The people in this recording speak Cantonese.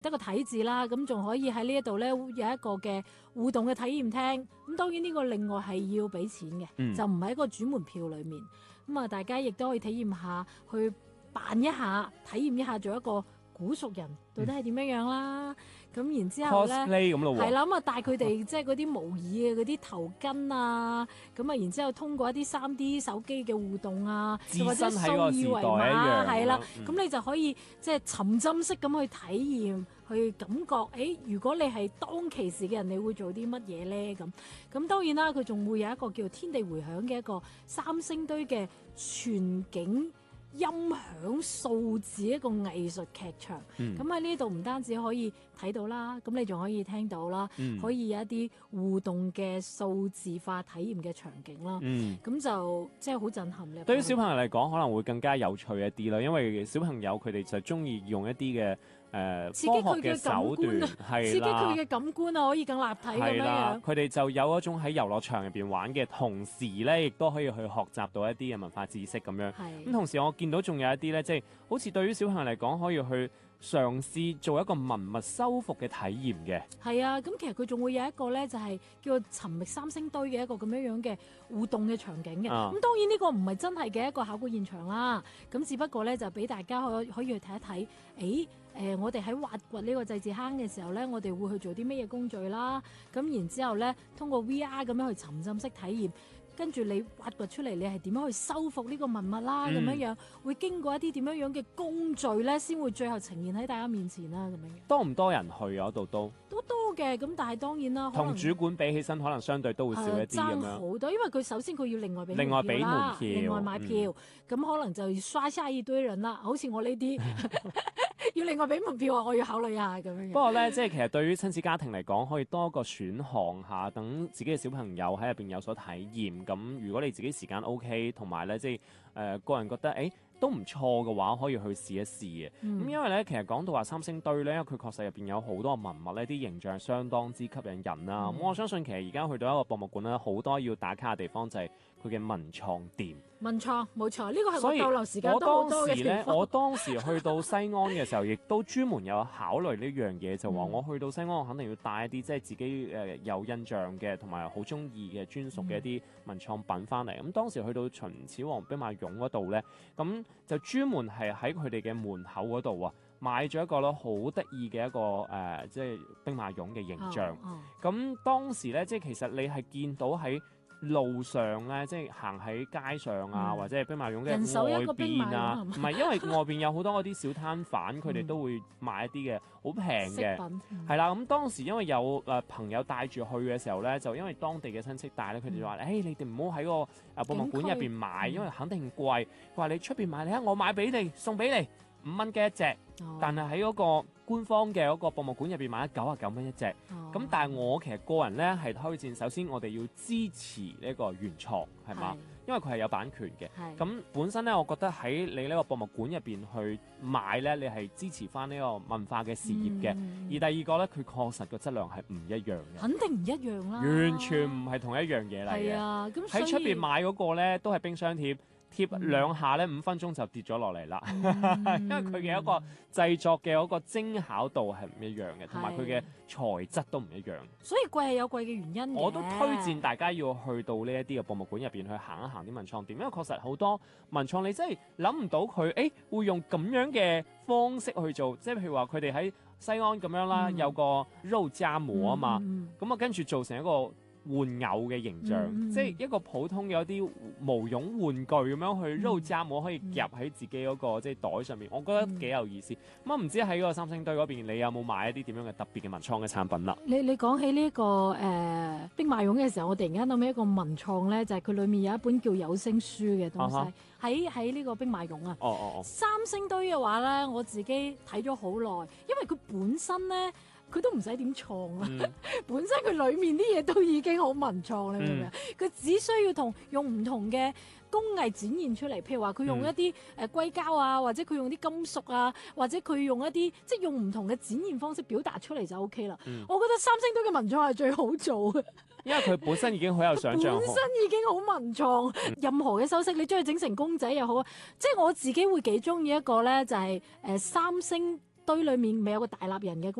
得個睇字啦，咁仲可以喺呢一度咧有一個嘅互動嘅體驗廳。咁當然呢個另外係要俾錢嘅，就唔喺一個主門票裏面。咁啊，大家亦都可以體驗下，去扮一下，體驗一下做一個古蜀人到底係點樣樣啦。咁然之後咧，係啦，咁啊帶佢哋即係嗰啲模擬嘅嗰啲頭巾啊，咁啊然之後通過一啲3D 手機嘅互動啊，或者掃二維碼，係啦，咁你就可以即係沉浸式咁去體驗，去感覺，如果你係當其時嘅人，你會做啲乜嘢咧？咁當然啦，佢仲會有一個叫天地迴響嘅一個三星堆嘅全景音響數字一個藝術劇場，咁喺呢度唔單止可以睇到啦，咁你仲可以聽到啦，可以有一啲互動嘅數字化體驗嘅場景啦，咁就即係好震撼嘅。 對於小朋友嚟講，可能會更加有趣一啲啦，因為小朋友佢哋就中意用一啲嘅刺激佢嘅感官啊，刺激佢嘅感官啊，可以更立體咁樣。 佢哋就有一種喺遊樂場入邊玩嘅同時咧，亦都可以去學習到一啲嘅文化知識咁樣。咁同時我見到仲有一啲咧，即係好似對於小朋友嚟講，可以去嘗試做一個文物修復嘅體驗嘅。 係啊，咁其實佢仲會有一個咧，就係叫做尋覓三星堆嘅一個咁樣樣嘅互動嘅場景嘅。咁當然呢個唔係真係嘅一個考古現場啦，咁只不過咧就俾大家可以去睇一睇，我哋喺挖掘呢個祭祀坑嘅時候咧，我哋會去做啲咩嘢工序啦？咁然之後咧，通過 VR 咁樣去沉浸式體驗，跟住你挖掘出嚟，你係點樣去修復呢個文物啦？咁樣樣會經過一啲點樣樣嘅工序咧，先會最後呈現喺大家面前啦。咁樣多唔多人去嗰度都多嘅，咁但係當然啦， 同主館比起身，可能相對都會少一啲咁樣。 好多，因為佢首先佢要另外俾門票啦， 另外買票，咁可能就要刷下一堆人啦。好似我呢啲。要另外俾門票啊！我要考慮下咁樣。 不過咧，即係其實對於親子家庭嚟講，可以多一個選項下，等自己嘅小朋友喺入邊有所體驗。咁如果你自己時間 OK， 同埋咧即係個人覺得都唔錯嘅話，可以去試一試嘅。咁因為咧，其實講到話三星堆咧，因為佢確實入邊有好多文物咧，啲形象相當之吸引人啦。咁我相信其實而家去到一個博物館咧，好多要打卡嘅地方就係佢嘅文創店。 文創冇錯，呢個係我逗留時間都好多嘅地方。 我當時去到西安嘅時候，亦都專門有考慮呢樣嘢，就話我去到西安，我肯定要帶一啲即係自己有印象嘅，同埋好中意嘅專屬嘅一啲文創品翻嚟。咁當時去到秦始皇兵馬俑嗰度咧，咁就專門係喺佢哋嘅門口嗰度啊，買咗一個咧好得意嘅一個即係兵馬俑嘅形象。咁當時咧，即係其實你係見到喺路上咧，即係行喺街上啊，或者係兵馬俑嘅外邊啊，唔係因為外邊有好多嗰啲小攤販，佢哋都會賣一啲嘅好平嘅，係啦。咁當時因為有朋友帶住去嘅時候咧，就因為當地嘅親戚帶咧，佢哋就話：你哋唔好喺個博物館入邊買，因為肯定貴。佢話你出邊買，你睇我買俾你，送俾你5蚊嘅一隻，但係喺嗰個官方嘅嗰個博物館入邊買99蚊一隻。咁但係我其實個人咧係推薦，首先我哋要支持呢個原創，係嘛？因為佢係有版權嘅。咁本身咧，我覺得喺你呢個博物館入邊去買咧，你係支持翻呢個文化嘅事業嘅。而第二個咧，佢確實個質量係唔一樣嘅。 肯定唔一樣啦， 完全唔係同一樣嘢嚟嘅。 係啊，咁喺出邊買嗰個咧都係冰箱貼。貼2下咧5分鐘就跌咗落嚟啦，因為佢嘅一個製作嘅嗰個精巧度係唔一樣嘅，同埋佢嘅材質都唔一樣。 所以貴係有貴嘅原因嘅。 我都推薦大家要去到呢一啲嘅博物館入邊去行一行啲文創店，因為確實好多文創你真係諗唔到佢會用咁樣嘅方式去做，即係譬如話佢哋喺西安咁樣啦，有個肉夾饃啊嘛，咁啊跟住做成一個玩偶嘅形象，即係一個普通嘅一啲毛絨玩具咁樣去肉夾饃可以夾喺自己嗰個即係袋上面，我覺得幾有意思。咁唔知喺嗰個三星堆嗰邊，你有冇買一啲點樣嘅特別嘅文創嘅產品啦？ 你講起呢個兵馬俑嘅時候，我突然間諗起一個文創咧，就係佢裏面有一本叫有聲書嘅東西，喺呢個兵馬俑啊。三星堆嘅話咧，我自己睇咗好耐，因為佢本身咧。佢都唔使點創啦，本身佢裏面啲嘢都已經好文創啦，你明唔明？佢只需要用唔同嘅工藝展現出嚟，譬如話佢用一啲硅膠啊，或者佢用啲金屬啊，或者佢用一啲即係用唔同嘅展現方式表達出嚟就 OK 啦。我覺得三星堆嘅文創係最好做嘅， 因為佢本身已經好有想像， 本身已經好文創。任何嘅首飾，你將佢整成公仔又好，即係我自己會幾中意一個咧，就係三星堆裡面咪有個大立人嘅